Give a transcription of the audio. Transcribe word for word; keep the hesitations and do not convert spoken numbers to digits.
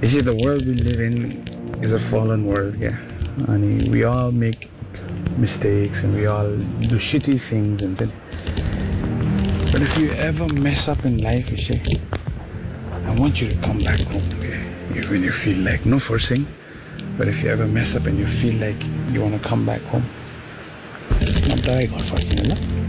You see, the world we live in is a fallen world, yeah. And we all make mistakes and we all do shitty things and then. But if you ever mess up in life, you see, I want you to come back home, okay? When you feel like, no forcing, but if you ever mess up and you feel like you want to come back home, not that I got fucking enough.